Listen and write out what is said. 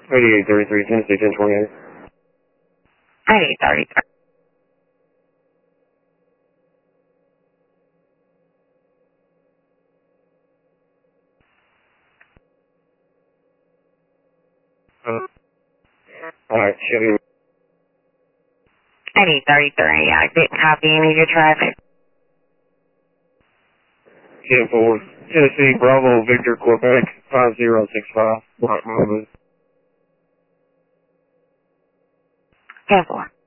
8833, Tennessee 1028. 8833. Alright, Chevy. 8833, I didn't copy any of your traffic. 10-4, Tennessee, Bravo, Victor, Quebec, 5065, Block Mobile. 10-4.